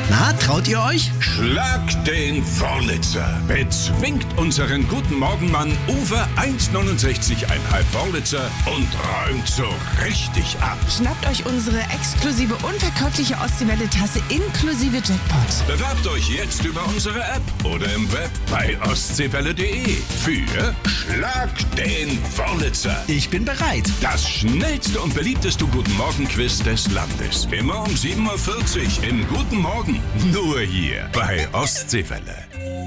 Na, traut ihr euch? Schlag den Wörlitzer. Bezwingt unseren guten Morgenmann Uwe 1,69,5 Wörlitzer und räumt so richtig ab. Schnappt euch unsere exklusive unverkäufliche Ostseewelle-Tasse inklusive Jackpot. Bewerbt euch jetzt über unsere App oder im Web bei ostseewelle.de für Schlag den Wörlitzer. Ich bin bereit. Das schnellste und beliebteste Guten Morgen-Quiz des Landes. Immer um 7:40 Uhr im Guten Morgen. Nur hier bei Ostseewelle.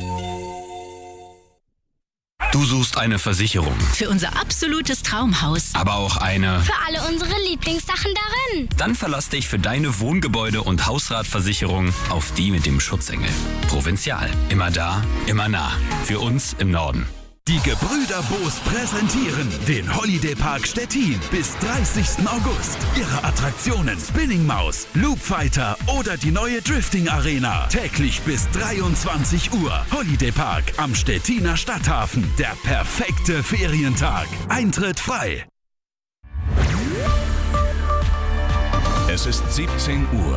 Du suchst eine Versicherung, Für unser absolutes Traumhaus. aber auch eine... Für alle unsere Lieblingssachen darin. Dann verlass dich für deine Wohngebäude- und Hausratversicherung auf die mit dem Schutzengel. Provinzial. Immer da, immer nah. Für uns im Norden. Die Gebrüder Boos präsentieren den Holiday Park Stettin bis 30. August. Ihre Attraktionen Spinning Maus, Loop Fighter oder die neue Drifting Arena. Täglich bis 23 Uhr. Holiday Park am Stettiner Stadthafen. Der perfekte Ferientag. Eintritt frei. Es ist 17 Uhr.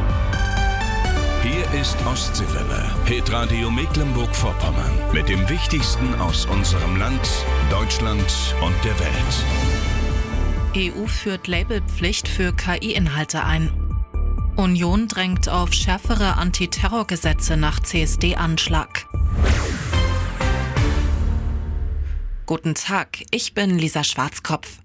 Hier ist Ostseewelle, Hitradio Mecklenburg-Vorpommern mit dem Wichtigsten aus unserem Land, Deutschland und der Welt. EU führt Labelpflicht für KI-Inhalte ein. Union drängt auf schärfere Antiterrorgesetze nach CSD-Anschlag. Guten Tag, ich bin Lisa Schwarzkopf.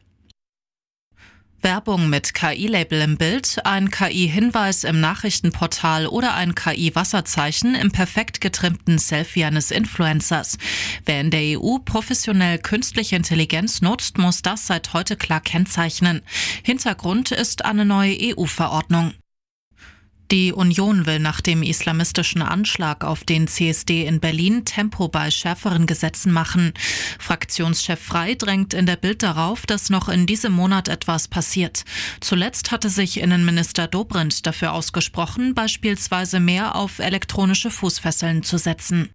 Werbung mit KI-Label im Bild, ein KI-Hinweis im Nachrichtenportal oder ein KI-Wasserzeichen im perfekt getrimmten Selfie eines Influencers. Wer in der EU professionell künstliche Intelligenz nutzt, muss das seit heute klar kennzeichnen. Hintergrund ist eine neue EU-Verordnung. Die Union will nach dem islamistischen Anschlag auf den CSD in Berlin Tempo bei schärferen Gesetzen machen. Fraktionschef Frey drängt in der Bild darauf, dass noch in diesem Monat etwas passiert. Zuletzt hatte sich Innenminister Dobrindt dafür ausgesprochen, beispielsweise mehr auf elektronische Fußfesseln zu setzen.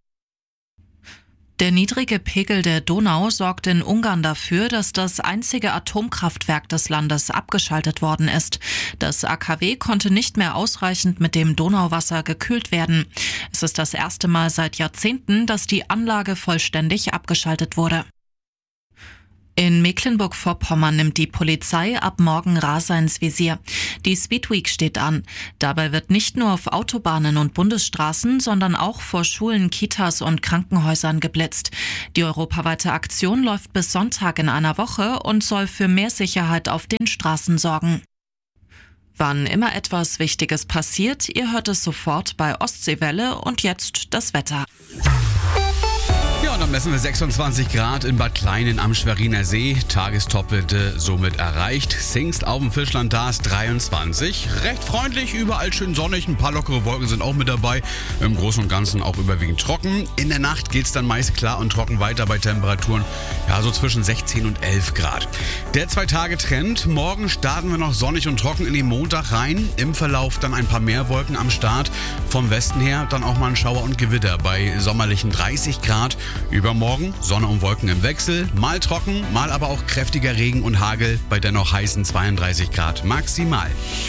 Der niedrige Pegel der Donau sorgt in Ungarn dafür, dass das einzige Atomkraftwerk des Landes abgeschaltet worden ist. Das AKW konnte nicht mehr ausreichend mit dem Donauwasser gekühlt werden. Es ist das erste Mal seit Jahrzehnten, dass die Anlage vollständig abgeschaltet wurde. In Mecklenburg-Vorpommern nimmt die Polizei ab morgen Raser ins Visier. Die Speedweek steht an. Dabei wird nicht nur auf Autobahnen und Bundesstraßen, sondern auch vor Schulen, Kitas und Krankenhäusern geblitzt. Die europaweite Aktion läuft bis Sonntag in einer Woche und soll für mehr Sicherheit auf den Straßen sorgen. Wann immer etwas Wichtiges passiert, ihr hört es sofort bei Ostseewelle und jetzt das Wetter. Ja, und dann messen wir 26 Grad in Bad Kleinen am Schweriner See. Tagestop wird somit erreicht. Singst auf dem Fischland, da ist 23. Recht freundlich, überall schön sonnig. Ein paar lockere Wolken sind auch mit dabei. Im Großen und Ganzen auch überwiegend trocken. In der Nacht geht's dann meist klar und trocken weiter bei Temperaturen, ja, so zwischen 16 und 11 Grad. Der 2-Tage-Trend. Morgen starten wir noch sonnig und trocken in den Montag rein. Im Verlauf dann ein paar mehr Wolken am Start. Vom Westen her dann auch mal ein Schauer und Gewitter bei sommerlichen 30 Grad. Übermorgen Sonne und Wolken im Wechsel, mal trocken, mal aber auch kräftiger Regen und Hagel bei dennoch heißen 32 Grad maximal.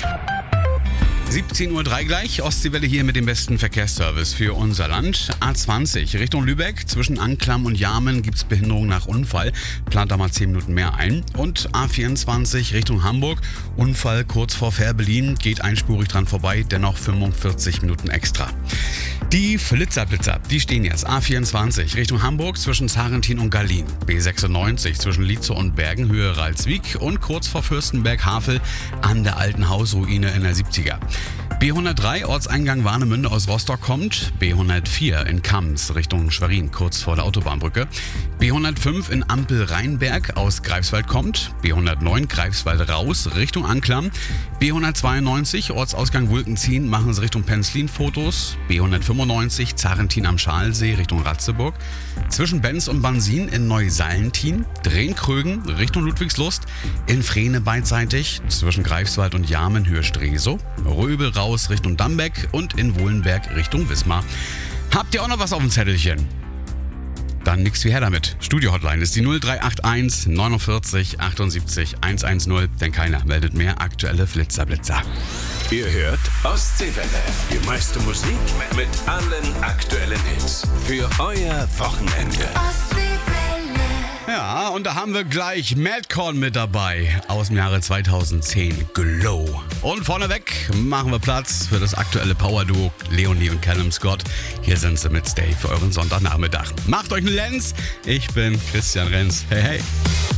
17:03 Uhr gleich, Ostseewelle hier mit dem besten Verkehrsservice für unser Land. A20 Richtung Lübeck, zwischen Anklam und Jarmen gibt es Behinderung nach Unfall. Plant da mal 10 Minuten mehr ein. Und A24 Richtung Hamburg, Unfall kurz vor Fährberlin, geht einspurig dran vorbei, dennoch 45 Minuten extra. Die Flitzerblitzer, die stehen jetzt. A24 Richtung Hamburg zwischen Zarentin und Gallien. B96 zwischen Lietzow und Bergen, Höhe Ralswiek und kurz vor Fürstenberg-Havel an der alten Hausruine in der 70er. B103 Ortseingang Warnemünde aus Rostock kommt. B104 in Kams Richtung Schwerin, kurz vor der Autobahnbrücke. B105 in Ampel-Rheinberg aus Greifswald kommt. B109 Greifswald raus Richtung Anklam. B192 Ortsausgang Wulkenziehen, machen Sie Richtung Penzlin Fotos. B195 Zarentin am Schalsee Richtung Ratzeburg. Zwischen Benz und Bansin in Neusallentin. Drehn-Krögen Richtung Ludwigslust. In Frehne beidseitig zwischen Greifswald und Jarmen Höhe Stresow. Röbel raus Richtung Dambeck und in Wohlenberg Richtung Wismar. Habt ihr auch noch was auf dem Zettelchen? Dann dann nix wie her damit. Studio-Hotline ist die 0381 49 78 110, denn keiner meldet mehr aktuelle Flitzer-Blitzer. Ihr hört Ostseewelle. Die meiste Musik mit allen aktuellen Hits. Für euer Wochenende. Ja, und da haben wir gleich Madcon mit dabei aus dem Jahre 2010, Glow. Und vorneweg machen wir Platz für das aktuelle Power-Duo Leonie und Callum Scott. Hier sind sie mit Stay für euren Sonntagnachmittag. Macht euch einen Lenz, ich bin Christian Renz. Hey, hey.